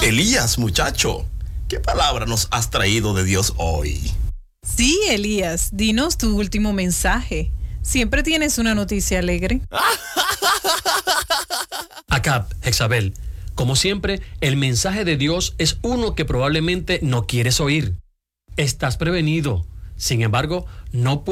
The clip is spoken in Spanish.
Elías, muchacho, ¿qué palabra nos has traído de Dios hoy? Sí, Elías, dinos tu último mensaje. Siempre tienes una noticia alegre. Acab, Jezabel, como siempre, el mensaje de Dios es uno que probablemente no quieres oír. Estás prevenido. Sin embargo, no